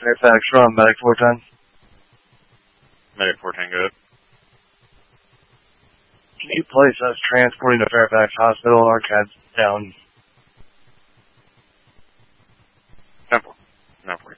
Fairfax from Medic 410. Medic 410, good. Can you place us transporting to Fairfax Hospital? Our cat's down. 10-4. 9-4.